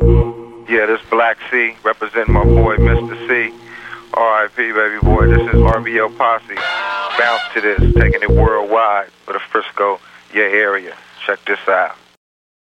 Yeah, this Black C, representing my boy Mr. C. R.I.P. baby boy, this is RBL Posse. Bounce to this, taking it worldwide for the Frisco, your area. Check this out.